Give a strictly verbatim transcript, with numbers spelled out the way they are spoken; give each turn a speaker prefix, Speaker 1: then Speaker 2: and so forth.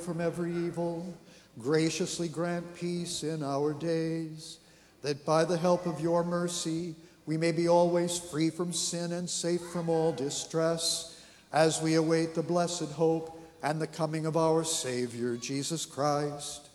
Speaker 1: from every evil, graciously grant peace in our days, that by the help of your mercy we may be always free from sin and safe from all distress, as we await the blessed hope and the coming of our Savior, Jesus Christ.